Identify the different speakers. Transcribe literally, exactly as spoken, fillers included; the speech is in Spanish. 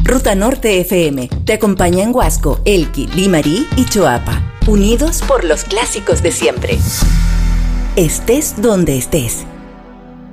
Speaker 1: Ruta Norte F M te acompaña en Huasco, Elqui, Limarí y Choapa. Unidos por los clásicos de siempre. Estés donde estés.